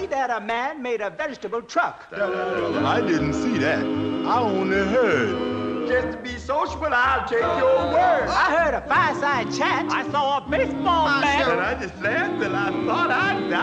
me that a man made a vegetable truck. I didn't see that. I only heard. Just to be sociable, I'll take your word. I heard a fireside chat. I saw a baseball bat. And I just laughed till I thought I'd die.